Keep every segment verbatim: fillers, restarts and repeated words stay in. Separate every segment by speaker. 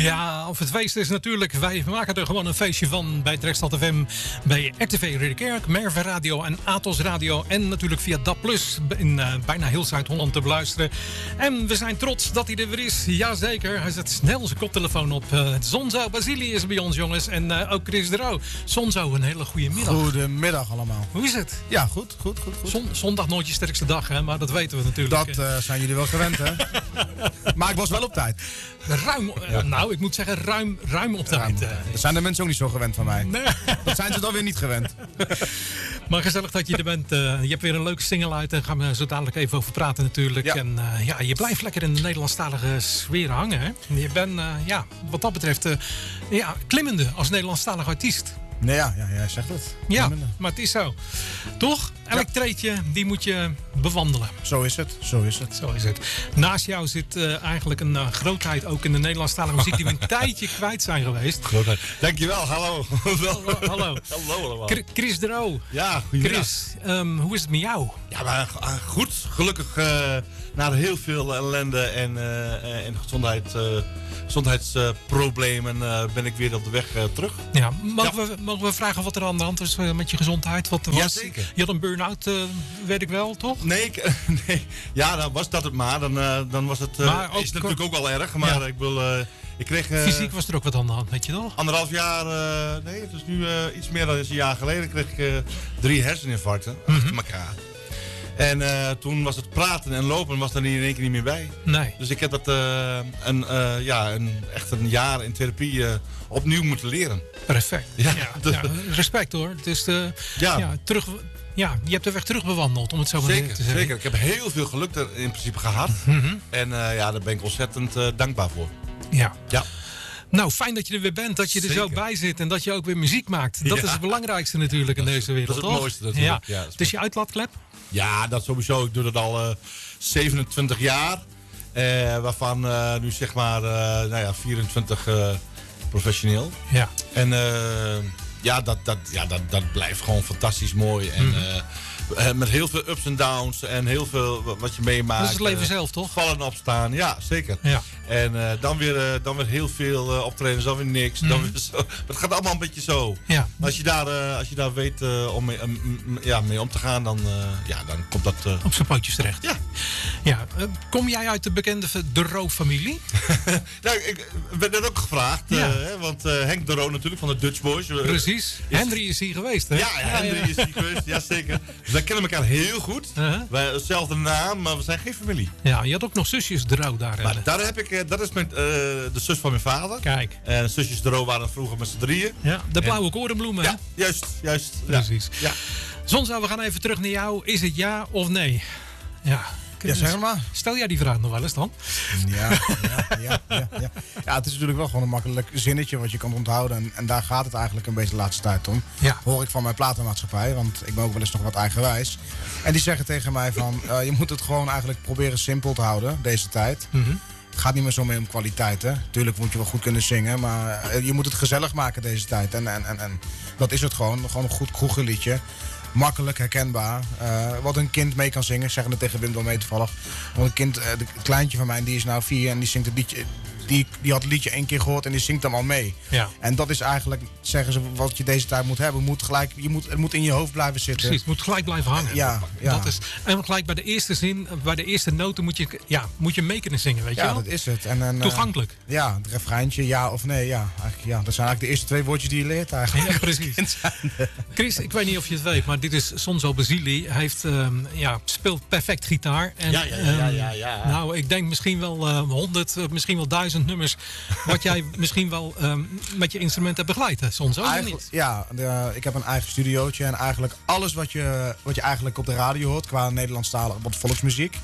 Speaker 1: Ja, of het feest is natuurlijk. Wij maken er gewoon een feestje van bij Drechtstad F M. Bij R T V Ridderkerk, Merve Radio en Atos Radio. En natuurlijk via D A B plus in uh, bijna heel Zuid-Holland te beluisteren. En we zijn trots dat hij er weer is. Jazeker, hij zet snel zijn koptelefoon op. Uh, Sonzo Basili is bij ons, jongens. En uh, ook Chris de Roo. Sonzo, een hele goede middag.
Speaker 2: Goedemiddag allemaal.
Speaker 1: Hoe is het?
Speaker 2: Ja, goed, goed, goed. goed.
Speaker 1: Zon, zondag nooit je sterkste dag, hè? Maar dat weten we natuurlijk.
Speaker 2: Dat uh, zijn jullie wel gewend, hè? Maar ik was wel op tijd.
Speaker 1: Ruim, uh, ja. Nou, ik moet zeggen, ruim, ruim op tijd.
Speaker 2: Ruim. Dat zijn de mensen ook niet zo gewend van mij.
Speaker 1: Nee.
Speaker 2: Dat zijn ze dan weer niet gewend.
Speaker 1: Maar gezellig dat je er bent. Uh, je hebt weer een leuke single uit. Daar gaan we zo dadelijk even over praten natuurlijk.
Speaker 2: Ja.
Speaker 1: En uh, ja, je blijft lekker in de Nederlandstalige sfeer hangen. Hè? Je bent, uh, ja, wat dat betreft, uh, ja, klimmende als Nederlandstalig artiest.
Speaker 2: Nee, ja, ja, jij zegt het.
Speaker 1: Ja, maar het is zo. Toch? Elk ja. treedje, die moet je bewandelen.
Speaker 2: Zo is het, zo is het.
Speaker 1: Zo is het. Naast jou zit uh, eigenlijk een uh, grootheid ook in de Nederlandstalige muziek die we een tijdje kwijt zijn geweest.
Speaker 3: Grootheid. Dankjewel, hallo.
Speaker 1: Hallo. Hallo,
Speaker 3: hallo allemaal.
Speaker 1: Chris de Roo.
Speaker 3: Ja, goedemiddag.
Speaker 1: Chris, um, hoe is het met jou?
Speaker 3: Ja, maar goed. Gelukkig uh, na heel veel ellende en, uh, en gezondheid... Uh, gezondheidsproblemen uh, ben ik weer op de weg uh, terug.
Speaker 1: Ja, mogen,
Speaker 3: ja.
Speaker 1: We, mogen we vragen wat er aan de hand is uh, met je gezondheid? Wat er was?
Speaker 3: Ja, zeker.
Speaker 1: Je had een burn-out, uh, weet ik wel, toch?
Speaker 3: Nee, ik, nee, ja, dan was dat het maar. Dan, uh, dan was het, uh,
Speaker 1: maar ook,
Speaker 3: is het natuurlijk ook wel erg. Maar ja. ik wil... Uh, ik kreeg, uh,
Speaker 1: fysiek was er ook wat aan de hand, weet je toch?
Speaker 3: Anderhalf jaar, uh, nee, het is nu uh, iets meer dan een jaar geleden, kreeg ik uh, drie herseninfarcten mm-hmm. achter elkaar. En uh, toen was het praten en lopen was er in één keer niet meer bij.
Speaker 1: Nee.
Speaker 3: Dus ik heb dat uh, een, uh, ja, een, echt een jaar in therapie uh, opnieuw moeten leren.
Speaker 1: Perfect.
Speaker 3: Ja.
Speaker 1: Ja, ja, respect hoor. Het is de,
Speaker 3: ja.
Speaker 1: Ja, terug, ja, je hebt de weg terug bewandeld, om het zo maar
Speaker 3: zeker,
Speaker 1: te zeggen.
Speaker 3: Zeker. Ik heb heel veel geluk er in principe gehad.
Speaker 1: Mm-hmm.
Speaker 3: En uh, ja, daar ben ik ontzettend uh, dankbaar voor.
Speaker 1: Ja.
Speaker 3: Ja.
Speaker 1: Nou, fijn dat je er weer bent, dat je er Zeker. zo bij zit en dat je ook weer muziek maakt. Dat ja. is het belangrijkste natuurlijk in deze wereld,
Speaker 3: dat is het
Speaker 1: toch?
Speaker 3: mooiste natuurlijk.
Speaker 1: Ja.
Speaker 3: Ja,
Speaker 1: het is je uitlaatklep?
Speaker 3: Ja, dat sowieso. Ik doe dat al uh, zevenentwintig jaar. Uh, waarvan uh, nu zeg maar uh, nou ja, vierentwintig uh, professioneel.
Speaker 1: Ja.
Speaker 3: En uh, ja, dat, dat, ja dat, dat blijft gewoon fantastisch mooi. En, mm. uh, met heel veel ups en downs en heel veel wat je meemaakt.
Speaker 1: Dat is het leven uh, zelf, toch?
Speaker 3: Vallen en opstaan, ja, zeker.
Speaker 1: Ja.
Speaker 3: En uh, dan, weer, uh, dan weer heel veel uh, optredens, dan weer niks. Mm. Dan weer zo. Het gaat allemaal een beetje zo.
Speaker 1: Ja.
Speaker 3: Als je daar, uh, als je daar weet uh, om mee, um, ja, mee om te gaan, dan, uh, ja, dan komt dat... Uh...
Speaker 1: op zijn pootjes terecht.
Speaker 3: Ja.
Speaker 1: Ja. Uh, kom jij uit de bekende De Roo-familie?
Speaker 3: nou, ik ben net ook gevraagd. Ja. Uh, hè, want uh, Henk De Roo natuurlijk, van de Dutch Boys. Uh,
Speaker 1: Precies. Is... Henry is hier geweest, hè?
Speaker 3: Ja, ja, ja Henry ja. is hier geweest, ja zeker. Dus wij kennen elkaar heel goed. Uh-huh. Wij dezelfde naam, maar we zijn geen familie.
Speaker 1: Ja, je had ook nog zusjes De Roo daar.
Speaker 3: Maar daar heb ik, uh, dat is mijn, uh, de zus van mijn vader.
Speaker 1: Kijk.
Speaker 3: En zusjes De Roo waren vroeger met z'n drieën.
Speaker 1: Ja, de blauwe en... korenbloemen, hè?
Speaker 3: Ja, juist, juist.
Speaker 1: Precies.
Speaker 3: Ja.
Speaker 1: Sonzo, we gaan even terug naar jou. Is het ja of nee? Ja.
Speaker 2: Ja, zeg maar.
Speaker 1: Stel jij die vraag nog wel eens dan?
Speaker 2: Ja, ja, ja, ja, ja. ja, het is natuurlijk wel gewoon een makkelijk zinnetje wat je kan onthouden. En, en daar gaat het eigenlijk een beetje de laatste tijd om.
Speaker 1: Ja.
Speaker 2: Hoor ik van mijn platenmaatschappij, want ik ben ook wel eens nog wat eigenwijs. En die zeggen tegen mij van, uh, je moet het gewoon eigenlijk proberen simpel te houden, deze tijd.
Speaker 1: Mm-hmm.
Speaker 2: Het gaat niet meer zo mee om kwaliteit, hè. Tuurlijk moet je wel goed kunnen zingen, maar uh, je moet het gezellig maken deze tijd. En, en, en, en dat is het gewoon, gewoon een goed kroegenliedje. Makkelijk, herkenbaar. Uh, wat een kind mee kan zingen. Ik zeg het tegen Wim door mee toevallig. Want een kind, uh, het kleintje van mij, die is nou vier en die zingt het liedje. Die, die had het liedje één keer gehoord en die zingt hem al mee.
Speaker 1: Ja.
Speaker 2: En dat is eigenlijk, zeggen ze, wat je deze tijd moet hebben. Moet gelijk, je moet, het moet in je hoofd blijven zitten.
Speaker 1: Precies, het moet gelijk blijven hangen.
Speaker 2: Ja, ja.
Speaker 1: Dat is, en gelijk bij de eerste zin, bij de eerste noten moet je, ja, moet je mee kunnen zingen, weet
Speaker 2: ja,
Speaker 1: je wel?
Speaker 2: Ja, dat is het. En, en,
Speaker 1: toegankelijk.
Speaker 2: Uh, ja, het refreintje, ja of nee. Ja. Eigenlijk, ja. Dat zijn eigenlijk de eerste twee woordjes die je leert eigenlijk.
Speaker 1: Ja, precies. Chris, ik weet niet of je het weet, maar dit is Sonzo Basili. Hij heeft, um, ja, speelt perfect gitaar. En,
Speaker 3: ja, ja, ja, ja, ja.
Speaker 1: Um, nou, ik denk misschien wel uh, honderd, uh, misschien wel duizend nummers... wat jij misschien wel um, met je instrument hebt begeleid, hè, Sonzo, of niet?
Speaker 2: Ja, de, ik heb een eigen studiootje en eigenlijk alles wat je, wat je eigenlijk op de radio hoort qua Nederlandstalige, wat volksmuziek.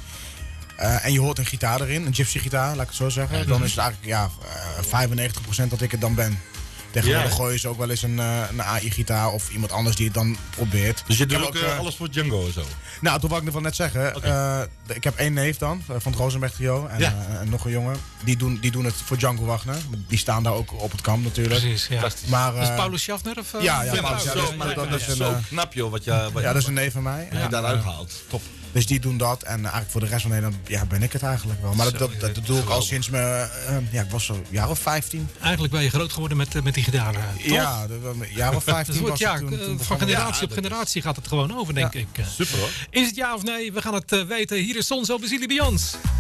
Speaker 2: Uh, en je hoort een gitaar erin, een gypsy gitaar, laat ik het zo zeggen. Mm-hmm. Dan is het eigenlijk ja, uh, vijfennegentig procent dat ik het dan ben. Tegenwoordig ja. gooien ze ook wel eens een, uh, een A I-gitaar of iemand anders die het dan die probeert.
Speaker 3: Dus je doet ook uh, alles voor Django en zo?
Speaker 2: Nou, toen wou ik ervan net zeggen. Okay. Uh, ik heb één neef dan, van het Rosenberg Trio. En,
Speaker 3: ja.
Speaker 2: uh, en nog een jongen. Die doen, die doen het voor Django Wagner. Die staan daar ook op het kamp natuurlijk.
Speaker 1: Precies, ja.
Speaker 2: Maar, uh,
Speaker 1: is Paulus Schaffner? Of, uh,
Speaker 2: ja, ja,
Speaker 3: ja,
Speaker 2: Paulus
Speaker 3: Schaffner.
Speaker 2: Ja, dat, dat, dat is een,
Speaker 3: zo knap joh, wat je, wat
Speaker 2: ja, dat is een neef van mij.
Speaker 3: Wat ja. je daaruit haalt. Top.
Speaker 2: Dus die doen dat. En eigenlijk voor de rest van Nederland ja, ben ik het eigenlijk wel. Maar
Speaker 3: Zo,
Speaker 2: dat, dat, dat, dat doe ik al sinds me, uh, ja, ik was zo'n jaar of vijftien.
Speaker 1: Eigenlijk ben je groot geworden met, met die gitaar, uh, toch?
Speaker 2: Ja, een jaar of vijftien
Speaker 1: dus
Speaker 2: was
Speaker 1: ja,
Speaker 2: het toen, toen
Speaker 1: van generatie
Speaker 3: Ja,
Speaker 1: op generatie is... gaat het gewoon over, denk
Speaker 2: Ja.
Speaker 1: ik.
Speaker 3: Super hoor.
Speaker 1: Is het ja of nee? We gaan het uh, weten. Hier is Sonzo Basili Bians.